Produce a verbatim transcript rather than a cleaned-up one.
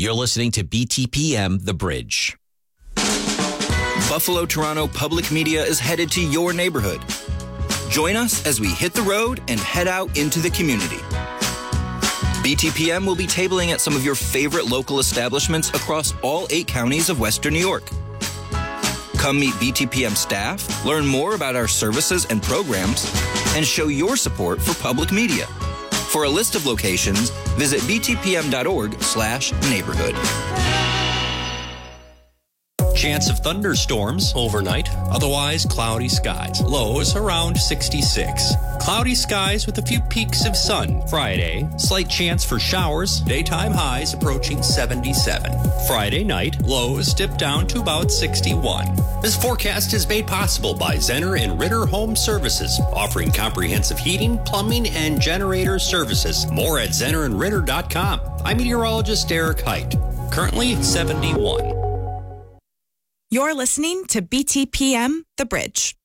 You're listening to B T P M The Bridge. Buffalo Toronto Public Media is headed to your neighborhood. Join us as we hit the road and head out into the community. B T P M will be tabling at some of your favorite local establishments across all eight counties of Western New York. Come meet B T P M staff, learn more about our services and programs, and show your support for public media. For a list of locations, visit btpm.org slash neighborhood. Chance of thunderstorms overnight, otherwise cloudy skies. Lows around sixty-six. Cloudy skies with a few peaks of sun. Friday, slight chance for showers. Daytime highs approaching seventy-seven. Friday night, lows dip down to about sixty-one. This forecast is made possible by Zenner and Ritter Home Services, offering comprehensive heating, plumbing, and generator services. More at zenner and ritter dot com. I'm meteorologist Derek Height. Currently seventy-one. You're listening to B T P M The Bridge.